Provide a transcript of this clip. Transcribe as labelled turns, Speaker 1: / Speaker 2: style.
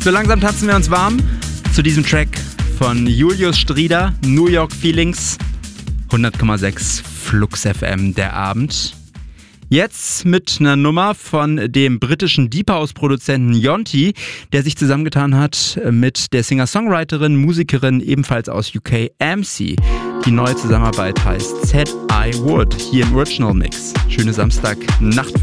Speaker 1: So langsam tanzen wir uns warm zu diesem Track von Julius Strieder, New York Feelings, 100,6 Flux FM der Abend. Jetzt mit einer Nummer von dem britischen Deep House-Produzenten Yonti, der sich zusammengetan hat mit der Singer-Songwriterin, Musikerin ebenfalls aus UK, MC. Die neue Zusammenarbeit heißt Said I Would, hier im Original Mix. Schöne Samstagnacht für